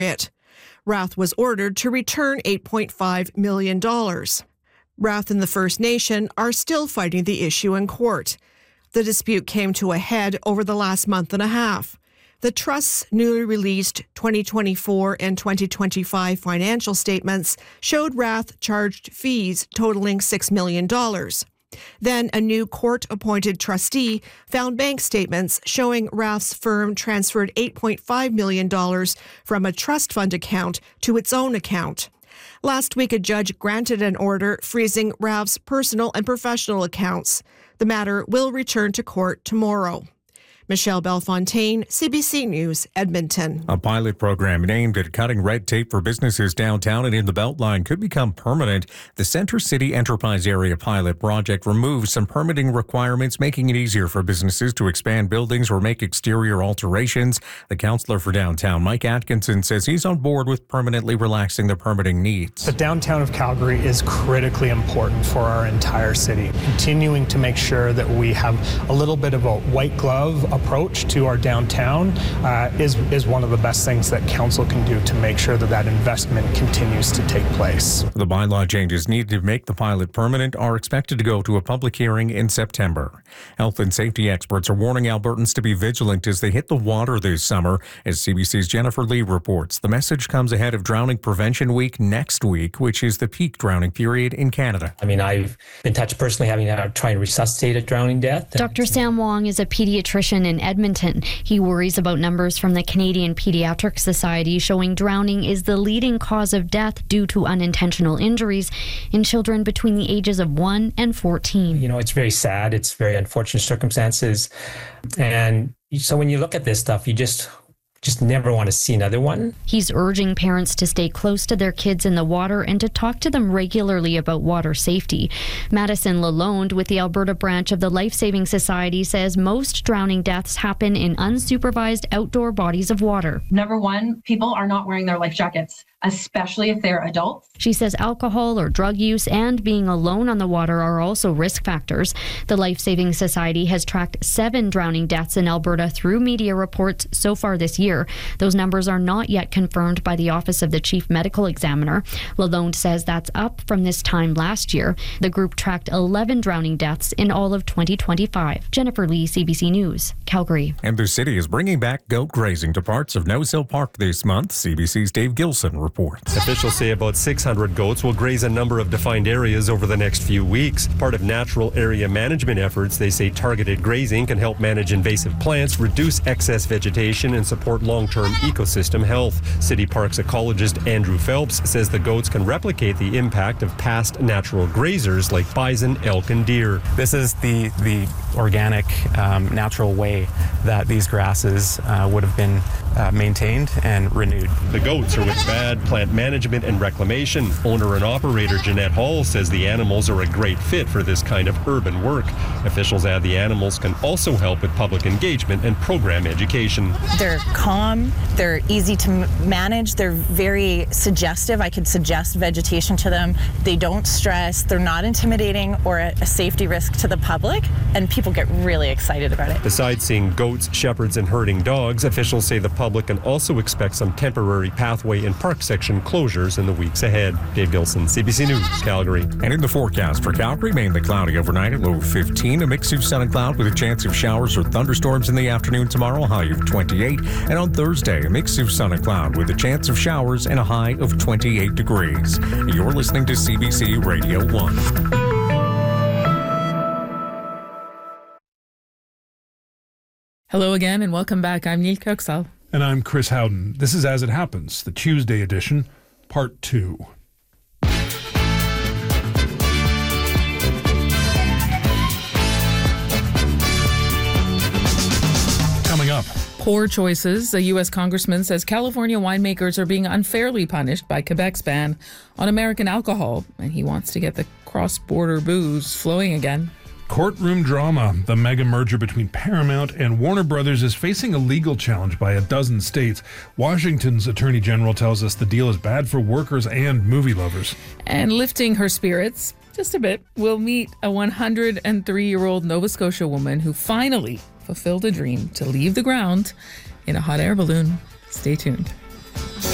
Wrath was ordered to return $8.5 million. Wrath and the First Nation are still fighting the issue in court. The dispute came to a head over the last month and a half. The Trust's newly released 2024 and 2025 financial statements showed Wrath charged fees totaling $6 million. Then a new court-appointed trustee found bank statements showing Wrath's firm transferred $8.5 million from a trust fund account to its own account. Last week, a judge granted an order freezing Wrath's personal and professional accounts. The matter will return to court tomorrow. Michelle Bellefontaine, CBC News, Edmonton. A pilot program aimed at cutting red tape for businesses downtown and in the Beltline could become permanent. The Centre City Enterprise Area pilot project removes some permitting requirements, making it easier for businesses to expand buildings or make exterior alterations. The councillor for downtown, Mike Atkinson, says he's on board with permanently relaxing the permitting needs. The downtown of Calgary is critically important for our entire city. Continuing to make sure that we have a little bit of a white glove approach to our downtown is one of the best things that council can do to make sure that that investment continues to take place. The bylaw changes needed to make the pilot permanent are expected to go to a public hearing in September. Health and safety experts are warning Albertans to be vigilant as they hit the water this summer. As CBC's Jennifer Lee reports, the message comes ahead of Drowning Prevention Week next week, which is the peak drowning period in Canada. I mean, I've been touched personally having to try and resuscitate a drowning death. Dr. Sam Wong is a pediatrician in Edmonton. He worries about numbers from the Canadian Pediatric Society showing drowning is the leading cause of death due to unintentional injuries in children between the ages of 1 and 14. You know, it's very sad. It's very unfortunate circumstances. And so when you look at this stuff, you just never want to see another one. He's urging parents to stay close to their kids in the water and to talk to them regularly about water safety. Madison Lalonde with the Alberta branch of the Life Saving Society says most drowning deaths happen in unsupervised outdoor bodies of water. Number one, people are not wearing their life jackets, especially if they're adults. She says alcohol or drug use and being alone on the water are also risk factors. The Life Saving Society has tracked 7 drowning deaths in Alberta through media reports so far this year. Those numbers are not yet confirmed by the Office of the Chief Medical Examiner. Lalonde says that's up from this time last year. The group tracked 11 drowning deaths in all of 2025. Jennifer Lee, CBC News, Calgary. And the city is bringing back goat grazing to parts of Nose Hill Park this month. CBC's Dave Gilson reports. Officials say about 600 goats will graze a number of defined areas over the next few weeks. Part of natural area management efforts, they say targeted grazing can help manage invasive plants, reduce excess vegetation, and support long-term ecosystem health. City Parks ecologist Andrew Phelps says the goats can replicate the impact of past natural grazers like bison, elk, and deer. This is the organic, natural way that these grasses would have been maintained and renewed. The goats are with Bad Plant Management and Reclamation. Owner and operator Jeanette Hall says the animals are a great fit for this kind of urban work. Officials add the animals can also help with public engagement and program education. They're calm, they're easy to manage, they're very suggestive. I could suggest vegetation to them. They don't stress, they're not intimidating or a safety risk to the public, and people get really excited about it. Besides seeing goats, shepherds, and herding dogs, officials say the public can also expect some temporary pathway and park section closures in the weeks ahead. Dave Gilson, CBC News, Calgary. And in the forecast for Calgary, mainly cloudy overnight, a low of 15, a mix of sun and cloud with a chance of showers or thunderstorms in the afternoon tomorrow, a high of 28. And on Thursday, a mix of sun and cloud with a chance of showers and a high of 28 degrees. You're listening to CBC Radio 1. Hello again and welcome back. I'm Neil Kirksall. And I'm Chris Howden. This is As It Happens, the Tuesday edition, Part 2. Coming up. Poor choices. A U.S. congressman says California winemakers are being unfairly punished by Quebec's ban on American alcohol, and he wants to get the cross-border booze flowing again. Courtroom drama. The mega merger between Paramount and Warner Brothers is facing a legal challenge by a dozen states. Washington's Attorney General tells us the deal is bad for workers and movie lovers. And lifting her spirits just a bit, we'll meet a 103-year-old Nova Scotia woman who finally fulfilled a dream to leave the ground in a hot air balloon. Stay tuned.